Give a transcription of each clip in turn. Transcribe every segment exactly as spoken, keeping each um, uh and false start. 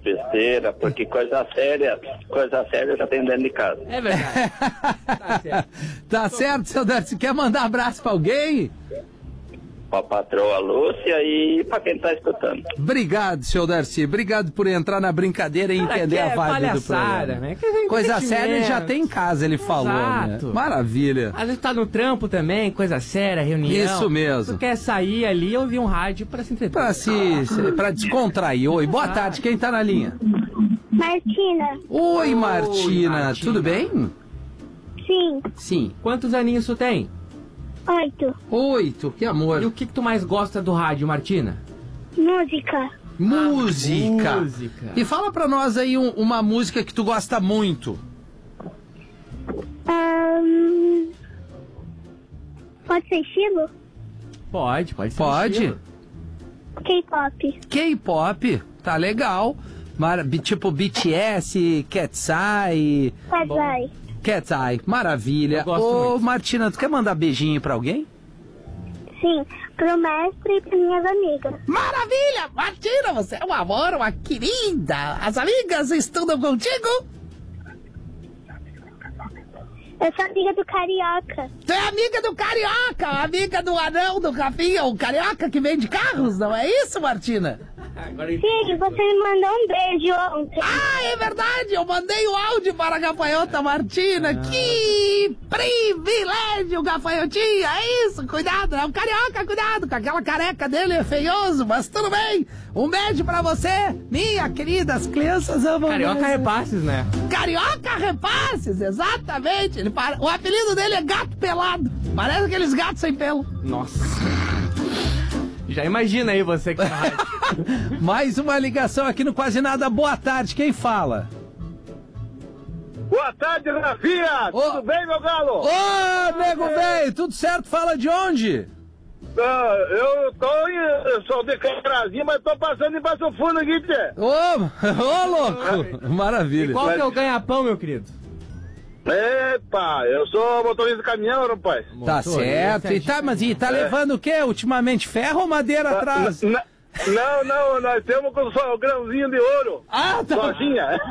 besteira, porque coisa séria, coisa séria já tem dentro de casa. É verdade. Tá certo. Tá certo, seu Darcy. Quer mandar abraço pra alguém? Pra patroa Lúcia e pra quem tá escutando. Obrigado, seu Darcy. Obrigado por entrar na brincadeira e Cara, entender que a é vibe do palhaçada, programa. né? Que é Coisa séria ele já entretenimento. tem em casa, ele falou, Exato. né? Maravilha. Às vezes tá no trampo também, coisa séria, reunião. Isso mesmo. Tu quer sair ali e ouvir um rádio pra se entreter. Pra, se, pra descontrair. Oi, boa tarde. Quem tá na linha? Martina. Oi, Oi, Martina. Martina. Tudo bem? Sim. Sim. Quantos aninhos tu tem? Oito. Oito, que amor. E o que, que tu mais gosta do rádio, Martina? Música. Música. Música. E fala pra nós aí um- uma música que tu gosta muito. Ahn, pode ser estilo? Pode, pode ser. Pode? estilo. K-pop. K-pop, tá legal. Mara- bi- tipo B T S, Cat's Eye. Kazai. Cat's Eye, maravilha. Eu gosto Ô, muito. Martina, tu quer mandar beijinho pra alguém? Sim. Pro mestre e para minhas amigas. Maravilha! Martina, você é um amor, uma querida. As amigas estudam contigo? Eu sou amiga do Carioca. Tu é amiga do Carioca, amiga do anão do Rafinha, o Carioca que vende carros, não é isso, Martina? Agora Sim, você me mandou um beijo ontem. Ah, é verdade, eu mandei o áudio para a gafanhota Martina. Que privilégio, gafanhotinha, é isso, cuidado, é o Carioca, cuidado, com aquela careca dele é feioso, mas tudo bem. Um beijo pra você, minha querida, as crianças amam. Carioca você. repasses, né? Carioca Repasses, exatamente. Ele para... O apelido dele é Gato Pelado. Parece aqueles gatos sem pelo. Nossa. Já imagina aí você que tá na rádio. Mais uma ligação aqui no Quase Nada. Boa tarde, quem fala? Boa tarde, Rafinha! Ô. Tudo bem, meu galo? Ô, nego velho, tudo certo? Fala de onde? Ah, eu tô em, eu sou de Carazinho, mas tô passando em Passo Fundo aqui, tchê. Ô, ô, louco. Maravilha. Qual que é o ganha-pão, meu querido? Epa, eu sou motorista de caminhão, rapaz. Tá Motorista certo. E de tá, mas e tá É. levando o quê ultimamente? Ferro ou madeira atrás? N- Não, não, nós temos com só o grãozinho de ouro. Ah, tá. Lojinha.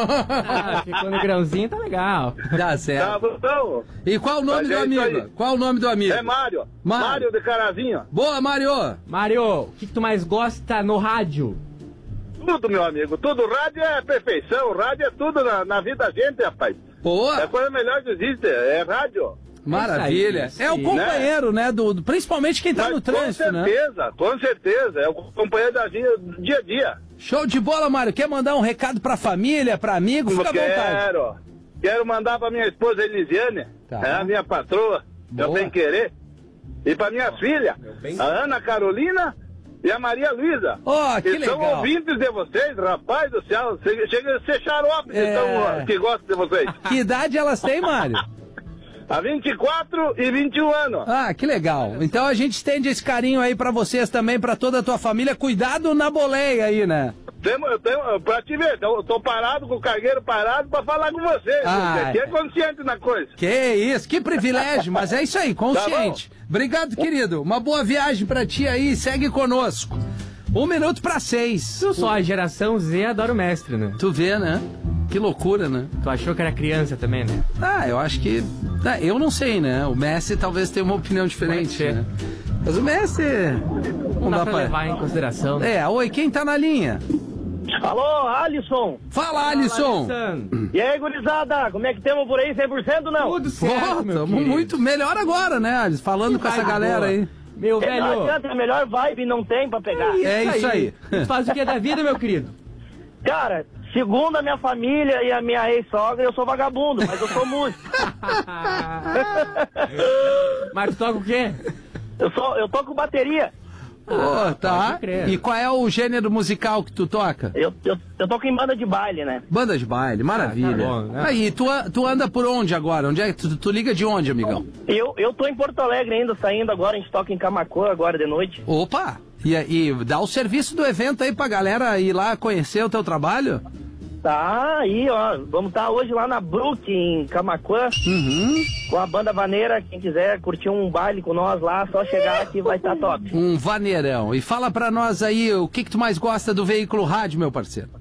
Ah, ficou no grãozinho, tá legal. Tá Tá certo. bom? E qual o nome Mas do é isso amigo? aí. Qual o nome do amigo? É Mário. Mário. Mário de Carazinho. Boa, Mário. Mário, o que, que tu mais gosta no rádio? Tudo, meu amigo. Tudo. Rádio é perfeição. Rádio é tudo na, na vida da gente, rapaz. É a Boa. coisa melhor que existe. É rádio. Maravilha. Isso aí, É o isso aí, companheiro, né? Do, do- principalmente quem tá Mas no trânsito, com né? certeza, com certeza. É o companheiro da vida do dia a dia. Show de bola, Mário. Quer mandar um recado pra família, pra amigo? Fica à vontade. Quero. Quero mandar pra minha esposa Elisiane, Tá. é a minha patroa, meu Boa. bem querer. E pra minha filha, bem- a Ana Carolina e a Maria Luísa. Ó, que são legal. ouvintes de vocês, rapaz do céu. Che- Chega a ser xarope que, É. são, que gostam de vocês. Que idade elas têm, Mário? Há vinte e quatro e vinte e um anos. Ah, que legal. Então a gente estende esse carinho aí pra vocês também, pra toda a tua família. Cuidado na boleia aí, né? Temo, eu tenho, pra te ver, eu tô parado com o cargueiro parado pra falar com vocês. Ah, porque aqui é é. consciente na coisa. Que isso, que privilégio, mas é isso aí, consciente. Obrigado, querido. Uma boa viagem pra ti aí, segue conosco. Um minuto pra seis. Tu só a geração Z adora o mestre, né? Tu vê, né? Que loucura, né? Tu achou que era criança também, né? Ah, eu acho que... Ah, eu não sei, né? O Messi talvez tenha uma opinião diferente, ser. né? Mas o Messi... Não dá pra levar em consideração. né? É, oi, quem tá na linha? Alô, Alisson. Fala, Alisson. Alessandro. E aí, gurizada, como é que temos por aí? cem por cento não? Tudo Pô, certo, meu tamo querido. muito melhor agora, né, Alisson? Falando Que com essa vibe galera boa. aí. Meu É, não velho, adianta, a melhor vibe não tem pra pegar. É isso aí. Tu faz o que da vida, meu querido? Cara, segundo a minha família e a minha ex-sogra, eu sou vagabundo, mas eu sou músico. Mas tu toca o quê? Eu, sou, eu toco bateria. Pô, Ah, tá. pode crer. E qual é o gênero musical que tu toca? Eu, eu, eu toco em banda de baile, né? Banda de baile, maravilha. Ah, tá bom, né? Aí, tu, a- tu anda por onde agora? Onde é que tu, tu liga de onde, amigão? Eu, eu tô em Porto Alegre ainda, saindo agora, a gente toca em Camaquã agora de noite. Opa! E, e dá o serviço do evento aí pra galera ir lá conhecer o teu trabalho? Tá aí, ó, vamos estar hoje lá na Brook, em Camaquã, Uhum. com a banda vaneira. Quem quiser curtir um baile com nós lá, só chegar que vai estar top. Um vaneirão. E fala pra nós aí, o que que tu mais gosta do veículo rádio, meu parceiro?